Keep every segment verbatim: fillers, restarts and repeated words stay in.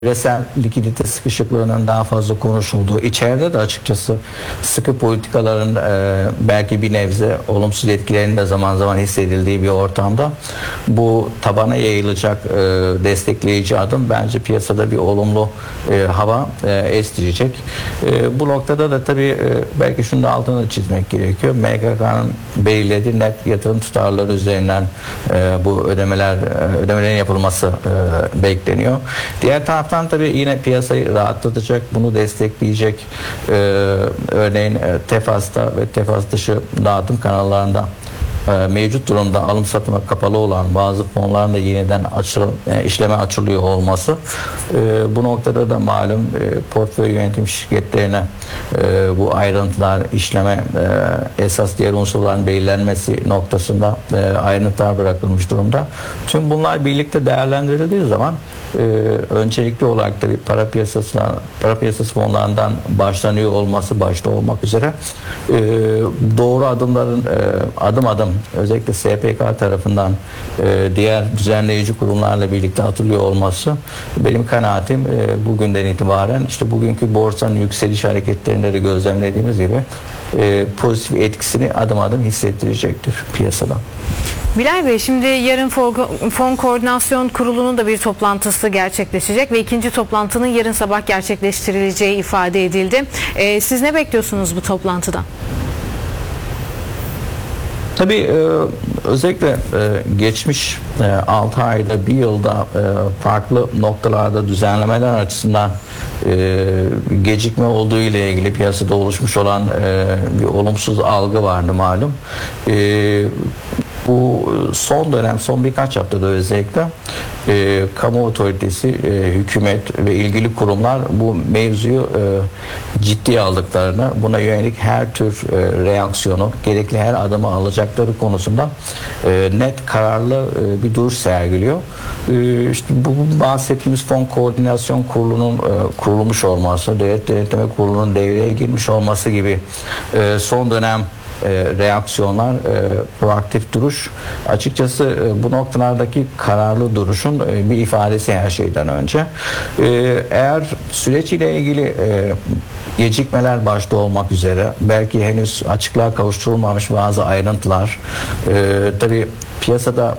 küresel likidite sıkışıklığının daha fazla konuşulduğu, içeride de açıkçası sıkı politikaların e, belki bir nebze olumsuz etkilerinin de zaman zaman hissedildiği bir ortamda bu tabana yayılacak e, destekleyici adım bence piyasada bir olumlu e, hava e, estirecek. E, bu noktada da tabii e, belki şunu da altını çizmek gerekiyor. M K K'nın belirlediği net yatırım tutarları üzerinden e, bu ödemeler e, ödemelerin yapılması e, bekleniyor. Diğer taraftan tabii yine piyasayı rahatlatacak, bunu destekleyecek e, örneğin e, Tefas'ta ve Tefas dışı dağıtım kanallarında e, mevcut durumda alım satıma kapalı olan bazı fonların da yeniden açıl, e, işleme açılıyor olması e, bu noktada da malum e, portföy yönetim şirketlerine e, bu ayrıntılar işleme e, esas diğer unsurların belirlenmesi noktasında e, ayrıntılar bırakılmış durumda. Tüm bunlar birlikte değerlendirildiği zaman Ee, öncelikli olarak da bir para piyasasına para piyasası fonlarından başlanıyor olması başta olmak üzere e, doğru adımların e, adım adım özellikle S P K tarafından e, diğer düzenleyici kurumlarla birlikte atılıyor olması benim kanaatim e, bugünden itibaren işte bugünkü borsanın yükseliş hareketlerinde de gözlemlediğimiz gibi e, pozitif etkisini adım adım hissettirecektir piyasada. Bilal Bey, şimdi yarın Fon Koordinasyon Kurulu'nun da bir toplantısı gerçekleşecek ve ikinci toplantının yarın sabah gerçekleştirileceği ifade edildi. Ee, siz ne bekliyorsunuz bu toplantıdan? Tabii e, özellikle e, geçmiş e, altı ayda bir yılda e, farklı noktalarda düzenlemeler açısından e, gecikme olduğu ile ilgili piyasada oluşmuş olan e, bir olumsuz algı vardı malum. E, Bu son dönem, son birkaç haftada özellikle e, kamu otoritesi, e, hükümet ve ilgili kurumlar bu mevzuyu e, ciddiye aldıklarını, buna yönelik her tür e, reaksiyonu, gerekli her adımı alacakları konusunda e, net kararlı e, bir duruş sergiliyor. E, işte bu bahsettiğimiz Fon Koordinasyon Kurulu'nun e, kurulmuş olması, Devlet Denetleme Kurulu'nun devreye girmiş olması gibi e, son dönem E, reaksiyonlar, e, proaktif duruş açıkçası e, bu noktalardaki kararlı duruşun e, bir ifadesi her şeyden önce. E, eğer süreç ile ilgili e, gecikmeler başta olmak üzere belki henüz açıklığa kavuşturulmamış bazı ayrıntılar e, tabii piyasada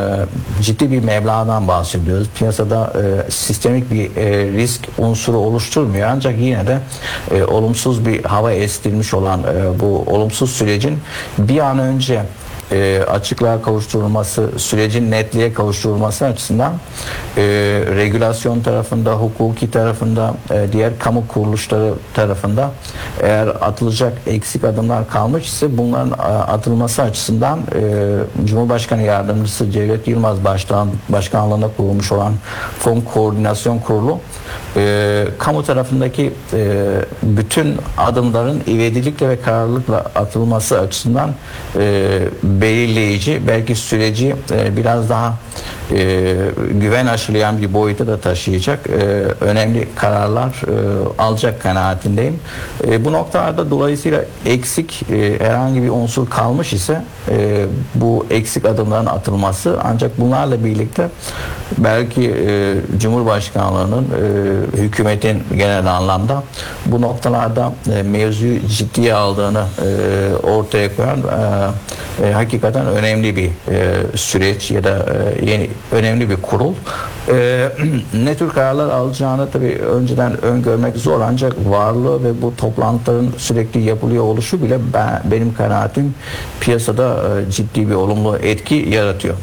e, ciddi bir meblağdan bahsediyoruz. Piyasada e, sistemik bir e, risk unsuru oluşturmuyor. Ancak yine de e, olumsuz bir hava estirilmiş olan e, bu olumsuz sürecin bir an önce E, açıklığa kavuşturulması, sürecin netliğe kavuşturulması açısından e, regülasyon tarafında, hukuki tarafında, e, diğer kamu kuruluşları tarafında eğer atılacak eksik adımlar kalmış ise bunların a, atılması açısından e, Cumhurbaşkanı Yardımcısı Cevdet Yılmaz başkan, başkanlığında kurulmuş olan Fon Koordinasyon Kurulu e, kamu tarafındaki e, bütün adımların ivedilikle ve kararlılıkla atılması açısından e, belirleyici, belki süreci e, biraz daha e, güven aşılayan bir boyuta da taşıyacak e, önemli kararlar e, alacak kanaatindeyim. E, bu noktalarda dolayısıyla eksik e, herhangi bir unsur kalmış ise e, bu eksik adımların atılması, ancak bunlarla birlikte belki e, Cumhurbaşkanlığının e, hükümetin genel anlamda bu noktalarda e, mevzuyu ciddiye aldığını e, ortaya koyan e, e, hakikaten önemli bir e, süreç ya da e, yeni önemli bir kurul. E, ne tür kararlar alacağını tabii önceden öngörmek zor, ancak varlığı ve bu toplantıların sürekli yapılıyor oluşu bile ben, benim kanaatim piyasada e, ciddi bir olumlu etki yaratıyor.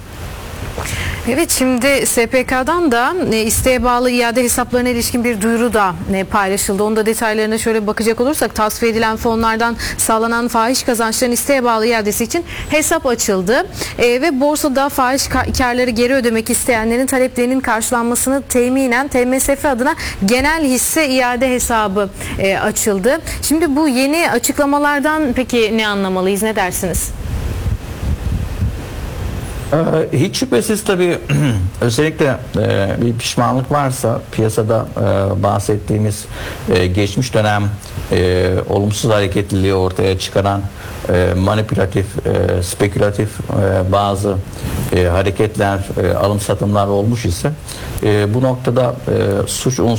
Evet, şimdi S P K'dan da e, isteğe bağlı iade hesaplarına ilişkin bir duyuru da e, paylaşıldı. Onun da detaylarına şöyle bakacak olursak, tasfiye edilen fonlardan sağlanan fahiş kazançların isteğe bağlı iadesi için hesap açıldı. E, ve borsada fahiş karları geri ödemek isteyenlerin taleplerinin karşılanmasını teminen T M S F adına genel hisse iade hesabı e, açıldı. Şimdi bu yeni açıklamalardan peki ne anlamalıyız, ne dersiniz? Ee, Hiç şüphesiz tabii özellikle e, bir pişmanlık varsa piyasada e, bahsettiğimiz e, geçmiş dönem e, olumsuz hareketliliği ortaya çıkaran e, manipülatif, e, spekülatif e, bazı e, hareketler, e, alım satımlar olmuş ise e, bu noktada e, suç unsuru